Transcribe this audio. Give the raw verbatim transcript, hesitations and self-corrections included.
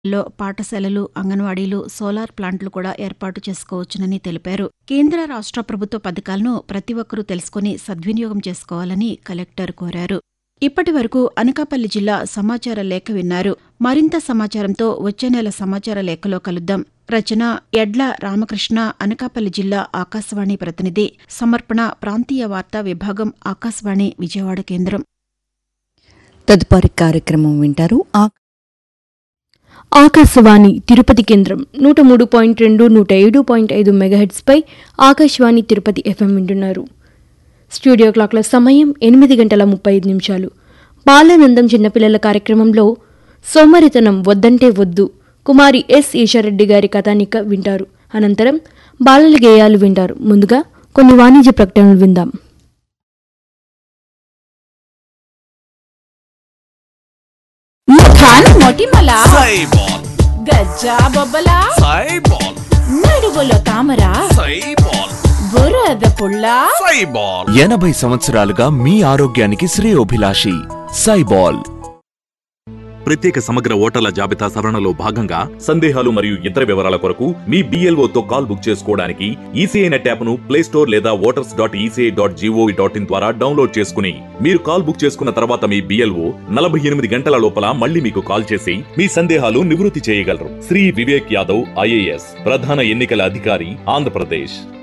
లో పాఠశాలలు, అంగన్వాడీలు, సోలార్ ప్లాంట్లు కూడా ఏర్పాటు చేసుకోవచ్చునని తెలిపారు. కేంద్ర రాష్ట్ర ప్రభుత్వ పథకాలను ప్రతి ఒక్కరూ తెలుసుకుని సద్వినియోగం చేసుకోవాలని కలెక్టర్ కోరారు. ఇప్పటి వరకు అనకాపల్లి జిల్లా సమాచార లేఖ విన్నారు. మరింత సమాచారంతో వచ్చే నెల సమాచార లేఖలో కలుద్దాం. రచన ఎడ్ల రామకృష్ణ, అనకాపల్లి జిల్లా ఆకాశవాణి ప్రతినిధి. సమర్పణ ప్రాంతీయ వార్తా విభాగం, ఆకాశవాణి విజయవాడ కేంద్రం. తదుపరి కార్యక్రమం వింటారు. ఆకాశవాణి తిరుపతి కేంద్రం నూట మూడు పాయింట్ రెండు నూట ఏడు పాయింట్ ఐదు మెగాహెట్స్పై ఆకాశవాణి తిరుపతి ఎఫ్ఎం వింటున్నారు. స్టూడియో క్లాక్ల సమయం ఎనిమిది గంటల ముప్పై ఐదు నిమిషాలు. బాలానందం చిన్నపిల్లల కార్యక్రమంలో సోమరితనం వద్దంటే వద్దు కుమారి ఎస్ ఈశారెడ్డి గారి కథానిక వింటారు. అనంతరం బాలల గేయాలు వింటారు. ముందుగా కొన్ని వాణిజ్య ప్రకటనలు విందాం. మొటిమల గజ్జా బొబ్బల నడువులో తామర బురద పుల్ల. ఎనభై సంవత్సరాలుగా మీ ఆరోగ్యానికి శ్రేయోభిలాషి సైబాల్. ప్రత్యేక సమగ్ర ఓటర్ల జాబితా సవరణలో భాగంగా సందేహాలు మరియు ఇతర వివరాల కొరకు మీ బిఎల్ఓతో కాల్ బుక్ చేసుకోవడానికి ఈసీఐ నెట్ యాప్ను ప్లే స్టోర్ లేదా voters dot ECI dot GOV dot in ద్వారా డౌన్లోడ్ చేసుకుని మీరు కాల్ బుక్ చేసుకున్న తర్వాత మీ బిఎల్ఓ నలభై ఎనిమిది గంటల లోపల మళ్లీ మీకు కాల్ చేసి మీ సందేహాలు నివృత్తి చేయగలరు. శ్రీ వివేక్ యాదవ్, ఐఏఎస్, ప్రధాన ఎన్నికల అధికారి, ఆంధ్రప్రదేశ్.